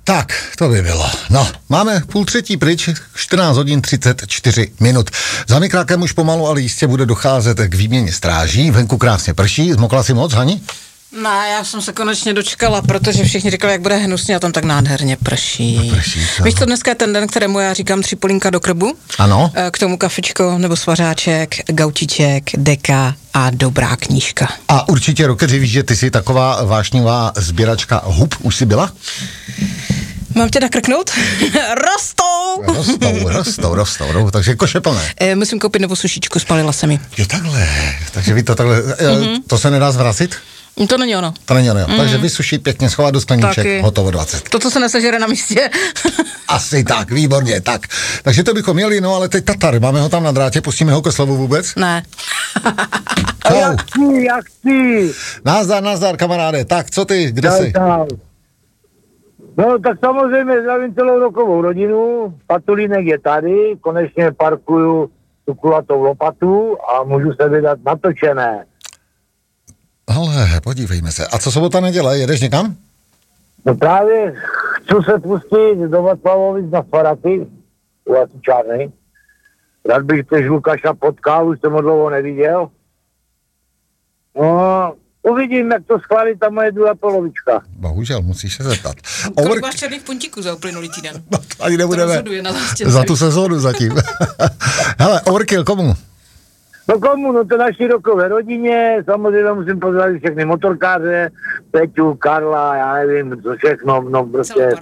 Tak, to by bylo. No, máme 2:30 pryč, 14 hodin 34 minut. Za mikrákem už pomalu, ale jistě bude docházet k výměně stráží. Venku krásně prší. Zmokla si moc, Hani? Ne, já jsem se konečně dočkala, protože všichni říkali, jak bude hnusně a tam tak nádherně prší. Víš, co dneska je ten den, kterému já říkám 3 polínka do krbu? Ano. K tomu kafičko nebo svařáček, gaučiček, deka a dobrá knížka. A určitě, Rokeři, víš, že ty jsi taková vášnivá sběračka hub. Už jsi byla? Mám tě nakrknout? Rostou, takže koše plné. Musím koupit novou sušičku, spalila se mi. Jo, takhle. Takže vy to takhle, to se nedá zvrasit? To není ono. Takže vysušit, pěkně schovat do skleníček, hotovo 20. To, co se nesežere na místě. Asi tak, výborně, tak. Takže to bychom měli, no ale teď Tatar, máme ho tam na drátě, pustíme ho ke slovu vůbec? Ne. Čau. Jak chci. Nazdar, kamaráde, tak, co ty, kde jsi? No, tak samozřejmě zdravím celou rokovou rodinu, Patulínek je tady, konečně parkuju tu kulatou lopatu a můžu se vydat natočené. Ale podívejme se. A co sobota neděle? Jedeš někam? No právě chci se pustit do Václavovic na Svaraty, u Lasičárny. Rád bych tež Lukáša potkal, už jsem ho dlouho neviděl. No, uvidím, jak to schválí ta moje druhá polovička. Bohužel, musíš se zeptat. Kolik máš černých puntíků za uplynulý týden? No, to ani nebudeme. To za tu sezónu zatím. Hele, Overkill, komu? No komu? No to naší rokové rodině, samozřejmě musím pozdravit všechny motorkáře, Peťu, Karla, já nevím, co všechno, no prostě